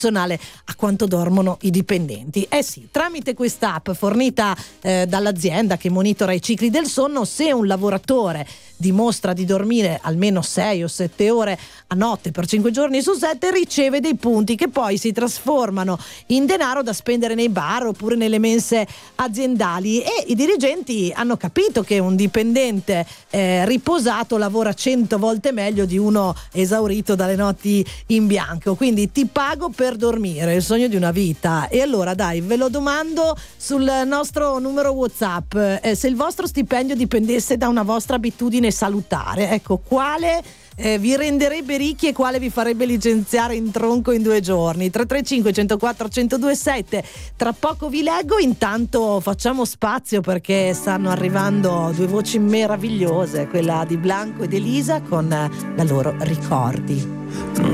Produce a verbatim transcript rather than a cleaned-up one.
a quanto dormono i dipendenti. Eh sì, tramite quest'app fornita eh, dall'azienda che monitora i cicli del sonno, se un lavoratore dimostra di dormire almeno sei o sette ore a notte per cinque giorni su sette, riceve dei punti che poi si trasformano in denaro da spendere nei bar oppure nelle mense aziendali, e i dirigenti hanno capito che un dipendente eh, riposato lavora cento volte meglio di uno esaurito dalle notti in bianco. Quindi ti pago per dormire, il sogno di una vita. E allora dai, ve lo domando sul nostro numero WhatsApp, eh, se il vostro stipendio dipendesse da una vostra abitudine salutare, ecco, quale eh, vi renderebbe ricchi e quale vi farebbe licenziare in tronco in due giorni? Tre tre cinque uno zero quattro uno zero due sette. Tra poco vi leggo, intanto facciamo spazio perché stanno arrivando due voci meravigliose, quella di Blanco ed Elisa con la loro Ricordi.